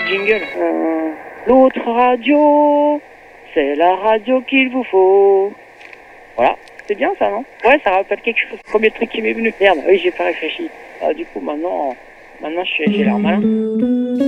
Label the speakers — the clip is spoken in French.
Speaker 1: jingle. L'autre radio, c'est la radio qu'il vous faut. Voilà, c'est bien ça, non? Ouais, ça rappelle quelque chose. Premier truc qui m'est venu. Merde, oui, j'ai pas réfléchi. Du coup, maintenant j'ai l'air malin.